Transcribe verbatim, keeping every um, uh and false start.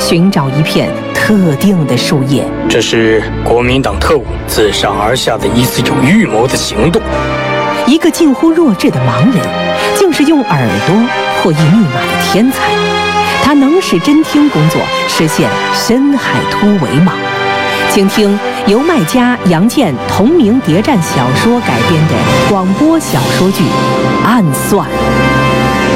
寻找一片特定的树叶。 这是国民党特务自上而下的一次有预谋的行动。 一个近乎弱智的盲人，竟是用耳朵破译密码的天才。他能使侦听工作实现深海突围吗？请听由麦家、杨健同名谍战小说改编的广播小说剧《暗算》。